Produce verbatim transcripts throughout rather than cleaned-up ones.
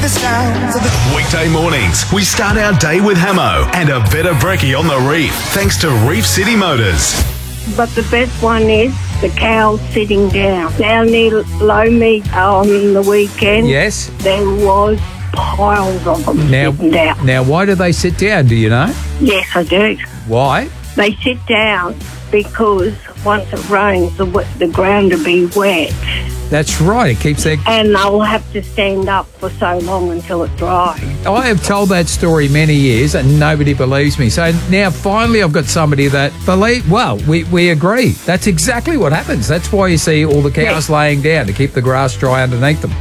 the sounds of the... Weekday mornings, we start our day with Hamo and a bit of brekkie on the reef, thanks to Reef City Motors. But the best one is the cows sitting down. Down near Low Meat on the weekend, Yes. there was piles of them Now, sitting down. now, why do they sit down? Do you know? Yes, I do. Why? They sit down because once it rains, the, w- the ground will be wet. That's right. It keeps their... And they'll have to stand up for so long until it dries. I have told that story many years and nobody believes me. So now finally I've got somebody that believe. Well, we, we agree. That's exactly what happens. That's why you see all the cows laying down to keep the grass dry underneath them.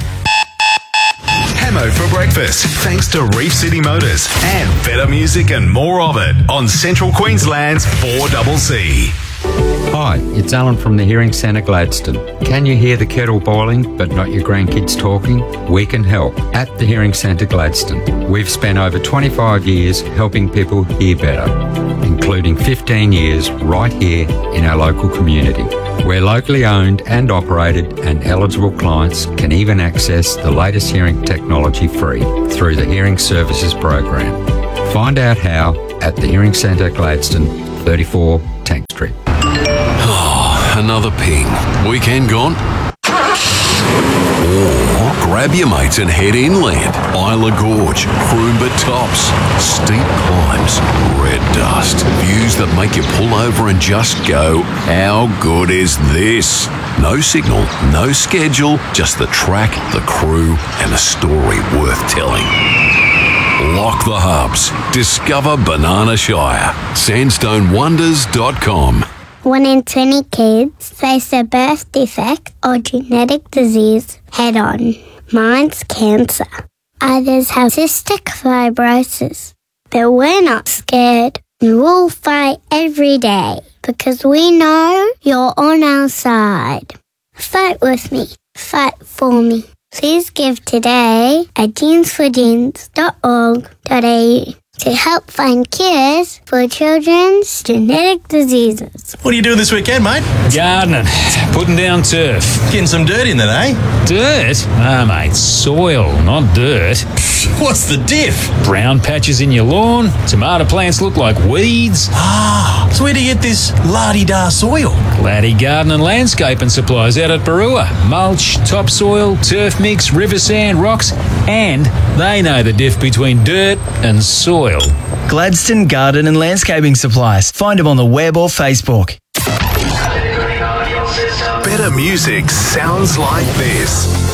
Hamo for breakfast, thanks to Reef City Motors and better music and more of it on Central Queensland's four C C. Hi, it's Alan from the Hearing Centre Gladstone. Can you hear the kettle boiling but not your grandkids talking? We can help at the Hearing Centre Gladstone. We've spent over twenty-five years helping people hear better, including fifteen years right here in our local community. We're locally owned and operated, and eligible clients can even access the latest hearing technology free through the Hearing Services Program. Find out how at the Hearing Centre Gladstone, thirty-four Tank Street. Oh, another ping. Weekend gone? Or grab your mates and head inland. Isla Gorge, Croomba Tops, steep climbs, red dust, views that make you pull over and just go, how good is this? No signal, no schedule, just the track, the crew, and a story worth telling. Lock the hubs. Discover Banana Shire. sandstone wonders dot com. One in twenty kids face a birth defect or genetic disease head-on. Mine's cancer. Others have cystic fibrosis. But we're not scared. We'll fight every day because we know you're on our side. Fight with me. Fight for me. Please give today at genes for genes dot org dot a u to help find cures for children's genetic diseases. What are you doing this weekend, mate? Gardening. Putting down turf. Getting some dirt in then, eh? Dirt? Ah, mate, soil, not dirt. What's the diff? Brown patches in your lawn. Tomato plants look like weeds. Ah, so where do you get this la-di-da soil? Laddie Garden and Landscaping Supplies out at Barua. Mulch, topsoil, turf mix, river sand, rocks, and they know the diff between dirt and soil. Gladstone Garden and Landscaping Supplies. Find them on the web or Facebook. Better music sounds like this.